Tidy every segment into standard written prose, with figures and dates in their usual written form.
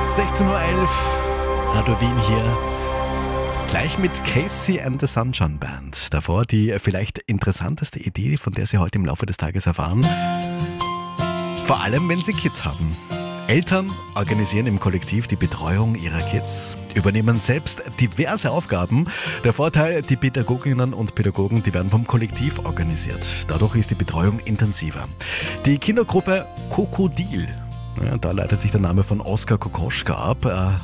16:11 Uhr, Radio Wien hier. Gleich mit Casey and the Sunshine Band. Davor die vielleicht interessanteste Idee, von der Sie heute im Laufe des Tages erfahren. Vor allem, wenn Sie Kids haben. Eltern organisieren im Kollektiv die Betreuung ihrer Kids, übernehmen selbst diverse Aufgaben. Der Vorteil, die Pädagoginnen und Pädagogen, die werden vom Kollektiv organisiert. Dadurch ist die Betreuung intensiver. Die Kindergruppe Krokodil, ja, da leitet sich der Name von Oskar Kokoschka ab,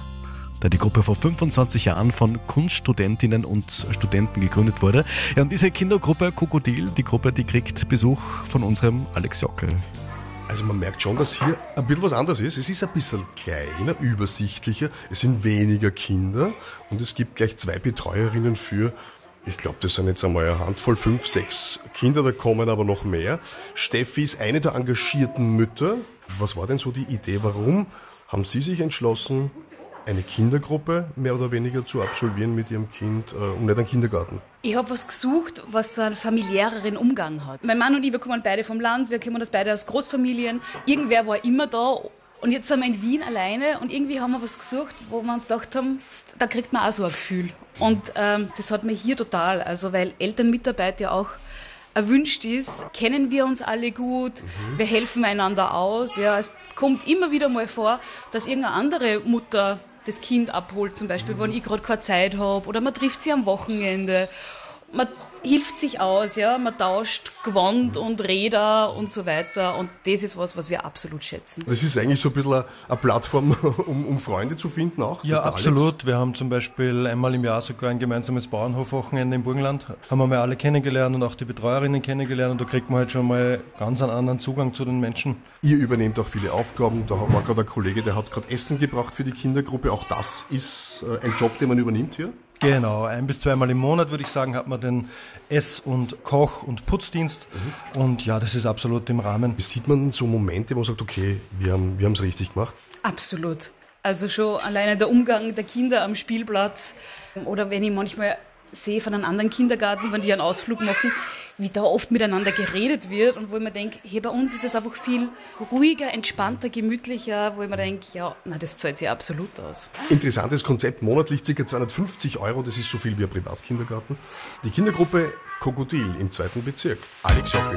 da die Gruppe vor 25 Jahren von Kunststudentinnen und Studenten gegründet wurde. Ja, und diese Kindergruppe Krokodil, die Gruppe, die kriegt Besuch von unserem Alex Jockel. Also man merkt schon, dass hier ein bisschen was anderes ist. Es ist ein bisschen kleiner, übersichtlicher, es sind weniger Kinder und es gibt gleich 2 Betreuerinnen für, ich glaube, das sind jetzt einmal eine Handvoll, 5, 6 Kinder, da kommen aber noch mehr. Steffi ist eine der engagierten Mütter. Was war denn so die Idee? Warum haben Sie sich entschlossen, eine Kindergruppe mehr oder weniger zu absolvieren mit Ihrem Kind und nicht einen Kindergarten? Ich habe was gesucht, was so einen familiäreren Umgang hat. Mein Mann und ich, wir kommen beide vom Land, wir kommen das beide aus Großfamilien. Irgendwer war immer da und jetzt sind wir in Wien alleine und irgendwie haben wir was gesucht, wo wir uns gedacht haben, da kriegt man auch so ein Gefühl. Und das hat mir hier total, also weil Elternmitarbeit ja auch erwünscht ist, kennen wir uns alle gut, wir helfen einander aus. Ja, es kommt immer wieder mal vor, dass irgendeine andere Mutter das Kind abholt, zum Beispiel, wenn ich gerade keine Zeit habe, oder man trifft sie am Wochenende. Man hilft sich aus, ja, man tauscht Gewand und Räder und so weiter, und das ist was wir absolut schätzen. Das ist eigentlich so ein bisschen eine Plattform, um Freunde zu finden auch? Ja, absolut. Wir haben zum Beispiel einmal im Jahr sogar ein gemeinsames Bauernhofwochenende im Burgenland. Haben wir mal alle kennengelernt und auch die Betreuerinnen kennengelernt, und da kriegt man halt schon mal ganz einen anderen Zugang zu den Menschen. Ihr übernehmt auch viele Aufgaben. Da war gerade ein Kollege, der hat gerade Essen gebracht für die Kindergruppe. Auch das ist ein Job, den man übernimmt hier? Genau, 1- bis 2-mal im Monat, würde ich sagen, hat man den Ess- und Koch- und Putzdienst. Und ja, das ist absolut im Rahmen. Sieht man so Momente, wo man sagt, okay, wir haben es richtig gemacht? Absolut. Also schon alleine der Umgang der Kinder am Spielplatz, oder wenn ich manchmal sehe von einem anderen Kindergarten, wenn die einen Ausflug machen, wie da oft miteinander geredet wird, und wo ich mir denke, hier bei uns ist es einfach viel ruhiger, entspannter, gemütlicher, wo ich mir denke, ja, na, das zahlt sich absolut aus. Interessantes Konzept, monatlich ca. 250 €, das ist so viel wie ein Privatkindergarten. Die Kindergruppe Krokodil im 2. Bezirk. Alex Jockel.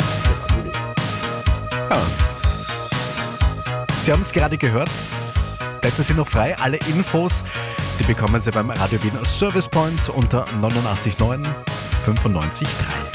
Ja. Sie haben es gerade gehört, Plätze sind noch frei, alle Infos, die bekommen Sie beim Radio Wien Service Point unter 89 9 95 3.